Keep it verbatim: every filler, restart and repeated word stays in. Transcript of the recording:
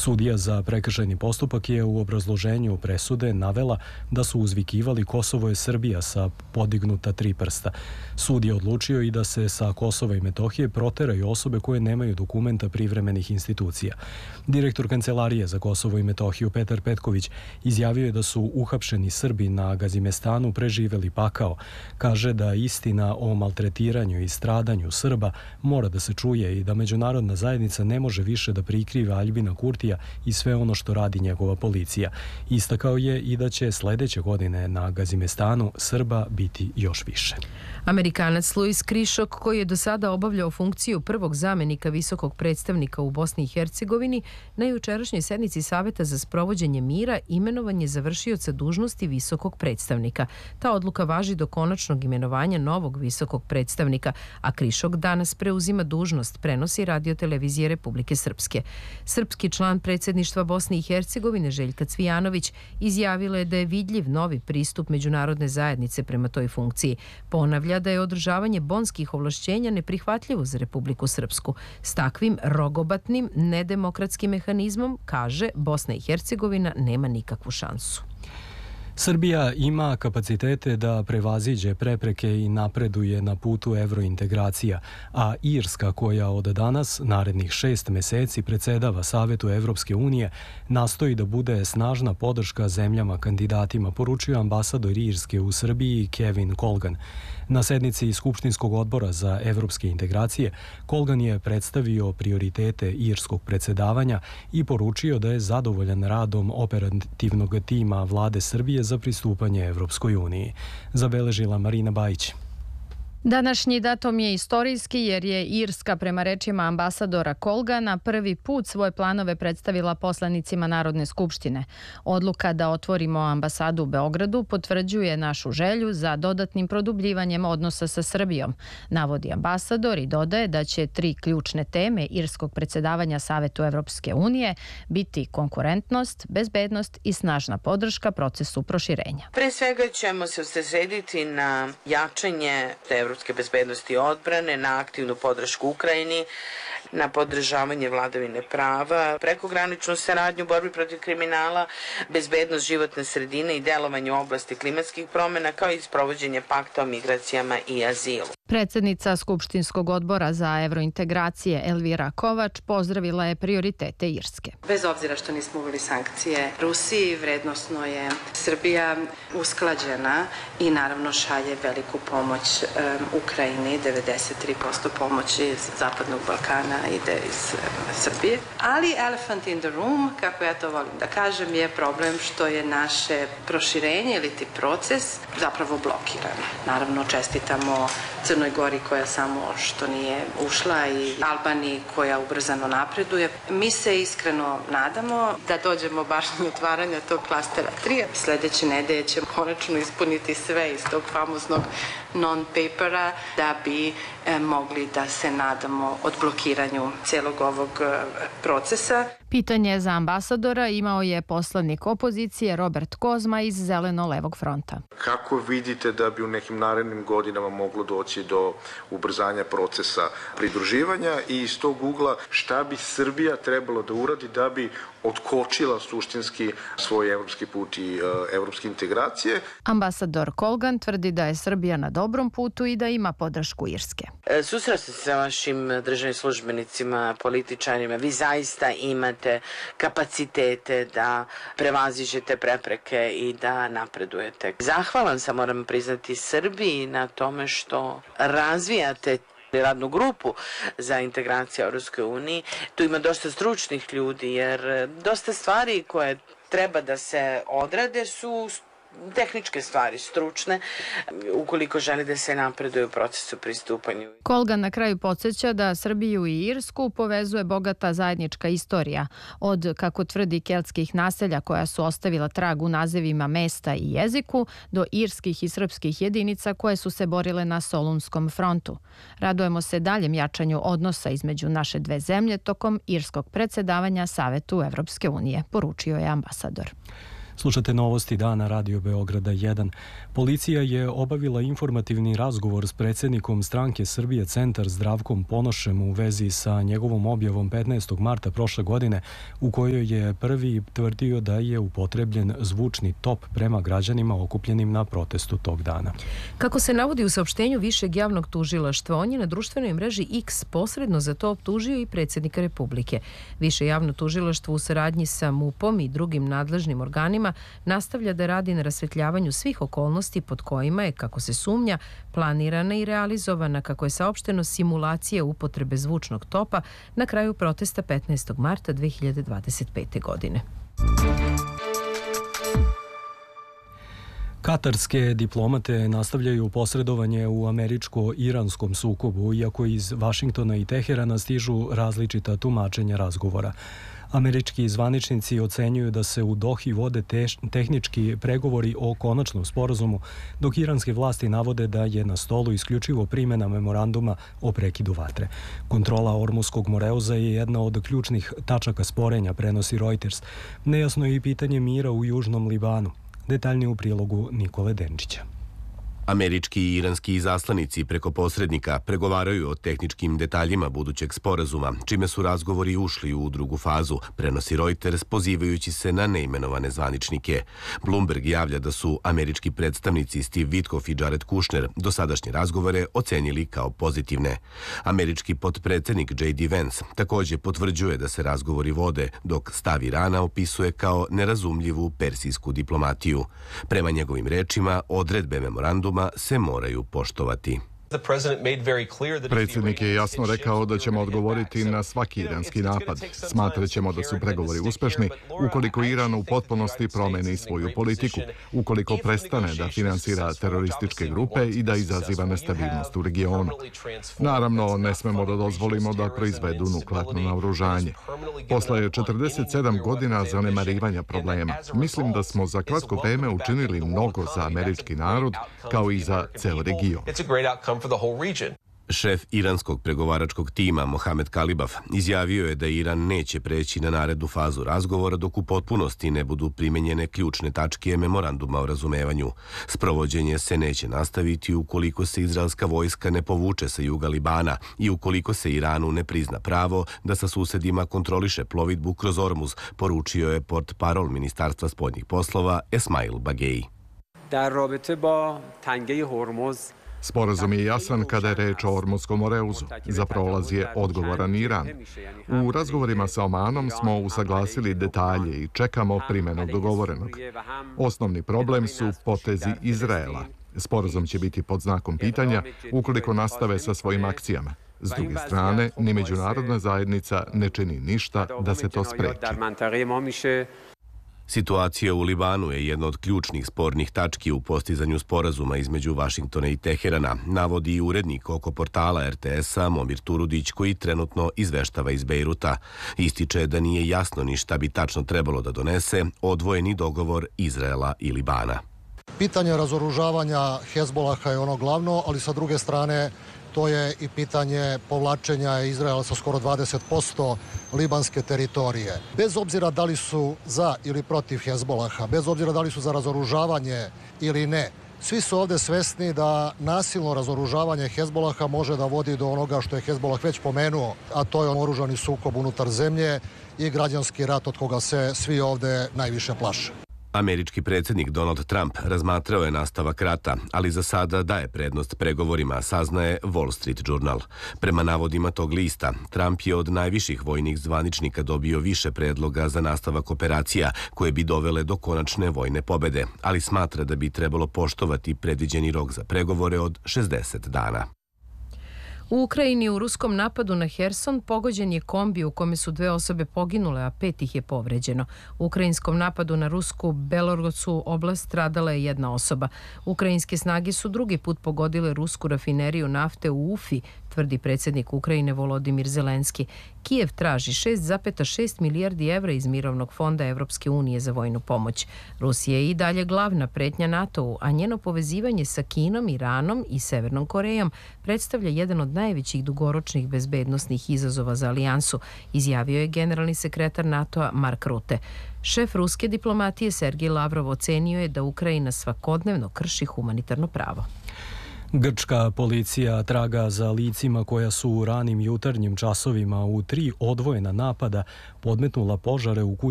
Sudija za prekršajni postupak je u obrazloženju presude navela da su uzvikivali Kosovo je Srbija sa podignuta tri prsta. Sud je odlučio i da se sa Kosova i Metohije proteraju osobe koje nemaju dokumenta privremenih institucija. Direktor Kancelarije za Kosovo i Metohiju Petar Petković izjavio je da su uhapšeni Srbi na Gazimestanu preživeli pakao. Kaže da istina o maltretiranju i stradanju Srba mora da se čuje i da međunarodna zajednica ne može više da prikriva Aljbina Kurtija i sve ono što radi njegova policija. Istakao je i da će sledeće godine na Gazimestanu Srba biti još više. Amerikanac Louis Krišok, koji je do sada obavljao funkciju prvog zamenika visokog predstavnika u Bosni i Hercegovini, na jučerašnjoj sednici Saveta za sprovođenje mira imenovan je za vršioca dužnosti visokog predstavnika. Ta odluka važi do konačnog imenovanja novog visokog predstavnika, a Krišok danas preuzima dužnost, prenosi Radio-televizije Republike Srpske. Srpski član predsjedništva Bosne i Hercegovine Željka Cvijanović izjavila je da je vidljiv novi pristup međunarodne zajednice prema toj funkciji. Ponavlja da je održavanje bonskih ovlašćenja neprihvatljivo za Republiku Srpsku. S takvim rogobatnim, nedemokratskim mehanizmom, kaže, Bosna i Hercegovina nema nikakvu šansu. Srbija ima kapacitete da prevaziđe prepreke i napreduje na putu evrointegracija, a Irska, koja od danas narednih šest meseci predsedava Savetu Evropske unije, nastoji da bude snažna podrška zemljama kandidatima, poručio ambasador Irske u Srbiji Kevin Colgan. Na sednici Skupštinskog odbora za evropske integracije Colgan je predstavio prioritete irskog predsedavanja i poručio da je zadovoljan radom operativnog tima vlade Srbije za pristupanje Evropskoj uniji. Zabeležila Marina Bajić. Današnji datum je istorijski jer je Irska, prema rečima ambasadora Colgana, prvi put svoje planove predstavila poslanicima Narodne skupštine. Odluka da otvorimo ambasadu u Beogradu potvrđuje našu želju za dodatnim produbljivanjem odnosa sa Srbijom, navodi ambasador i dodaje da će tri ključne teme irskog predsedavanja Savetu Evropske unije biti konkurentnost, bezbednost i snažna podrška procesu proširenja. Pre svega ćemo se usredsrediti na jačanje evropske bezbednosti i odbrane, na aktivnu podršku Ukrajini, na podržavanje vladavine prava, prekograničnu saradnju, borbi protiv kriminala, bezbednost životne sredine i delovanje u oblasti klimatskih promjena, kao i sprovođenje pakta o migracijama i azilu. Predsjednica Skupštinskog odbora za evrointegracije Elvira Kovač pozdravila je prioritete Irske. Bez obzira što nismo uveli sankcije Rusiji, vrednosno je Srbija usklađena i naravno šalje veliku pomoć um, Ukrajini, devedeset tri posto pomoći iz Zapadnog Balkana ide iz um, Srbije. Ali elephant in the room, kako ja to volim da kažem, je problem što je naše proširenje ili ti proces zapravo blokiran. Naravno, čestitamo Crnoj Gori koja samo što nije ušla i Albaniji koja ubrzano napreduje. Mi se iskreno nadamo da dođemo baš do otvaranja tog klastera tri. Sledeće nedelje ćemo konačno ispuniti sve iz tog famoznog non-papera da bi e, mogli da se nadamo odblokiranju celog ovog e, procesa. Pitanje za ambasadora imao je poslanik opozicije Robert Kozma iz Zeleno-levog fronta. Kako vidite da bi u nekim narednim godinama moglo doći do ubrzanja procesa pridruživanja i iz tog ugla šta bi Srbija trebalo da uradi da bi otkočila suštinski svoj evropski put i uh, evropske integracije? Ambasador Colgan tvrdi da je Srbija na dobrom putu i da ima podršku Irske. E, susreo se sa vašim državnim službenicima, političarima. Vi zaista imate kapacitete da prevaziđete prepreke i da napredujete. Zahvalan sam, moram priznati, Srbiji na tome što razvijate radnu grupu za integraciju u Europskoj uniji. Tu ima dosta stručnih ljudi jer dosta stvari koje treba da se odrade su tehničke stvari, stručne, ukoliko želi da se napreduje u procesu pristupanja. Colgan na kraju podsjeća da Srbiju i Irsku povezuje bogata zajednička istorija, od, kako tvrdi, keltskih naselja koja su ostavila trag u nazivima mesta i jeziku, do irskih i srpskih jedinica koje su se borile na Solunskom frontu. Radujemo se daljem jačanju odnosa između naše dve zemlje tokom irskog predsedavanja Savetu Evropske unije, poručio je ambasador. Slušate novosti dana Radio Beograda jedan. Policija je obavila informativni razgovor s predsjednikom stranke Srbije Centar Zdravkom Ponošem u vezi sa njegovom objavom petnaestog marta prošle godine u kojoj je prvi tvrdio da je upotrebljen zvučni top prema građanima okupljenim na protestu tog dana. Kako se navodi u saopštenju Višeg javnog tužilaštva, on je na društvenoj mreži X posredno za to optužio i predsjednika Republike. Više javno tužilaštvo u saradnji sa MUP-om i drugim nadležnim organima nastavlja da radi na rasvetljavanju svih okolnosti pod kojima je, kako se sumnja, planirana i realizovana, kako je saopšteno, simulacija upotrebe zvučnog topa na kraju protesta petnaestog marta dve hiljade dvadeset pete. godine. Katarske diplomate nastavljaju posredovanje u američko-iranskom sukobu, iako iz Vašingtona i Teherana stižu različita tumačenja razgovora. Američki zvaničnici ocenjuju da se u Dohi vode teš, tehnički pregovori o konačnom sporazumu, dok iranske vlasti navode da je na stolu isključivo primjena memoranduma o prekidu vatre. Kontrola Ormuskog Moreuza je jedna od ključnih tačaka sporenja, prenosi Reuters. Nejasno je i pitanje mira u Južnom Libanu. Detaljnije u prilogu Nikole Denčića. Američki i iranski izaslanici preko posrednika pregovaraju o tehničkim detaljima budućeg sporazuma, čime su razgovori ušli u drugu fazu, prenosi Reuters pozivajući se na neimenovane zvaničnike. Bloomberg javlja da su američki predstavnici Steve Witkoff i Jared Kushner dosadašnje razgovore ocenili kao pozitivne. Američki potpredsjednik J D Vance također potvrđuje da se razgovori vode, dok stav Irana opisuje kao nerazumljivu persijsku diplomatiju. Prema njegovim rečima, odredbe memoranduma se moraju poštovati. Predsjednik je jasno rekao da ćemo odgovoriti na svaki iranski napad. Smatrat ćemo da su pregovori uspešni ukoliko Iran u potpunosti promeni svoju politiku, ukoliko prestane da finansira terorističke grupe i da izaziva nestabilnost u regionu. Naravno, ne smemo da dozvolimo da proizvedu nuklearno naoružanje. Posle četrdeset sedam godina zanemarivanja problema, mislim da smo za kratko vreme učinili mnogo za američki narod, kao i za ceo region. Šef iranskog pregovaračkog tima Mohamed Kalibaf izjavio je da Iran neće preći na narednu fazu razgovora dok u potpunosti ne budu primenjene ključne tačke memoranduma o razumevanju. Sprovođenje se neće nastaviti ukoliko se izraelska vojska ne povuče sa juga Libana i ukoliko se Iranu ne prizna pravo da sa susedima kontroliše plovidbu kroz Ormuz, poručio je portparol Ministarstva spoljnih poslova Esmail Bagei. Sporazum je jasan kada je reč o Ormutskom Moreuzu. Za prolaz je odgovoran Iran. U razgovorima sa Omanom smo usaglasili detalje i čekamo primjenu dogovorenog. Osnovni problem su potezi Izraela. Sporazum će biti pod znakom pitanja ukoliko nastave sa svojim akcijama. S druge strane, ni međunarodna zajednica ne čini ništa da se to spreči. Situacija u Libanu je jedna od ključnih spornih tački u postizanju sporazuma između Vašingtona i Teherana, navodi i urednik oko portala R T S-a Momir Turudić, koji trenutno izveštava iz Bejruta. Ističe da nije jasno ni šta bi tačno trebalo da donese odvojeni dogovor Izraela i Libana. Pitanje razoružavanja Hezbolaha je ono glavno, ali sa druge strane to je i pitanje povlačenja Izraela sa skoro dvadeset posto libanske teritorije. Bez obzira da li su za ili protiv Hezbolaha, bez obzira da li su za razoružavanje ili ne, svi su ovdje svesni da nasilno razoružavanje Hezbolaha može da vodi do onoga što je Hezbolah već pomenuo, a to je oružani sukob unutar zemlje i građanski rat od koga se svi ovdje najviše plaše. Američki predsjednik Donald Trump razmatrao je nastavak rata, ali za sada daje prednost pregovorima, saznaje Wall Street Journal. Prema navodima tog lista, Trump je od najviših vojnih zvaničnika dobio više predloga za nastavak operacija koje bi dovele do konačne vojne pobede, ali smatra da bi trebalo poštovati predviđeni rok za pregovore od šezdeset dana. U Ukrajini u ruskom napadu na Herson pogođen je kombi u kome su dve osobe poginule, a pet ih je povređeno. U ukrajinskom napadu na rusku Belorodsku oblast stradala je jedna osoba. Ukrajinske snage su drugi put pogodile rusku rafineriju nafte u Ufi, tvrdi predsjednik Ukrajine Volodimir Zelenski. Kijev traži šest zarez šest milijardi evra iz mirovnog fonda Evropske unije za vojnu pomoć. Rusija je i dalje glavna pretnja NATO-u, a njeno povezivanje sa Kinom, Iranom i Severnom Korejom predstavlja jedan od najvećih dugoročnih bezbednosnih izazova za alijansu, izjavio je generalni sekretar NATO-a Mark Rutte. Šef ruske diplomatije Sergej Lavrov ocenio je da Ukrajina svakodnevno krši humanitarno pravo. Grčka policija traga za licima koja su u ranim jutarnjim časovima u tri odvojena napada podmetnula požare u kući